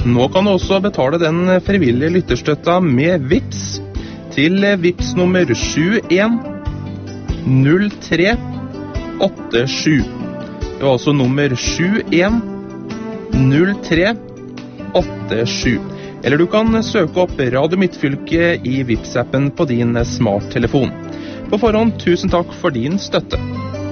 Nå kan du også betale den frivillige lytterstøtta med Vipps til Vipps nummer 710387. Det var altså nummer 710387. Eller du kan søke opp Radio Midtfylke i Vipps-appen på din smarttelefon. På forhånd, tusen takk for din støtte.